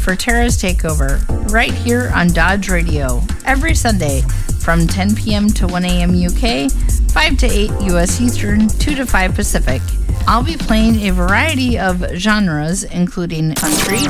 for Tara's Takeover, right here on Dodge Radio, every Sunday from 10 p.m. to 1 a.m. UK, 5 to 8 U.S. Eastern, 2 to 5 Pacific. I'll be playing a variety of genres, including country,